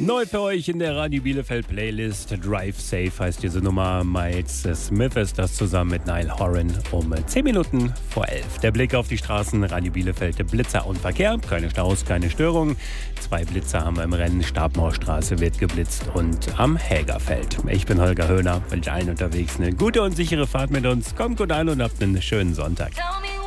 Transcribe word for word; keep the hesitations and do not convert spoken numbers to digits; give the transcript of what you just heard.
Neu für euch in der Radio Bielefeld Playlist. Drive Safe heißt diese Nummer. Miles Smith ist das zusammen mit Niall Horan um zehn Minuten vor elf. Der Blick auf die Straßen. Radio Bielefeld, Blitzer und Verkehr. Keine Staus, keine Störungen. Zwei Blitzer haben wir im Rennen. Stabmauerstraße wird geblitzt und am Hägerfeld. Ich bin Holger Höhner. Wünsche allen unterwegs eine gute und sichere Fahrt mit uns. Kommt gut an und habt einen schönen Sonntag.